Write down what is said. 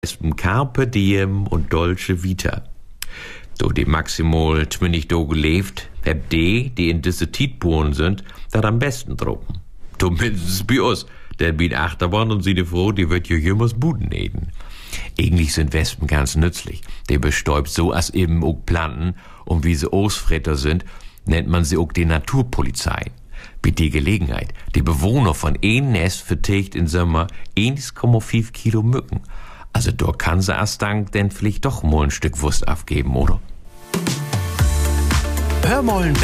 Carpe diem und Dolce Vita. Do die maximal 20 do gelebt, hab die in diese Tietbohren sind, dat am besten trocken. Zumindest bei uns. Der bietet Achterbahn und sie die Frau, die wird ja jemals Buden eten. Eigentlich sind Wespen ganz nützlich. Die bestäubt so als eben auch Planten und wie sie Ausfretter sind, nennt man sie auch die Naturpolizei. Bei die Gelegenheit, die Bewohner von ein Nest vertilgt im Sommer 1,5 Kilo Mücken. Also dort kann sie erst dank denn vielleicht doch mal ein Stück Wurst abgeben, oder? Hör mal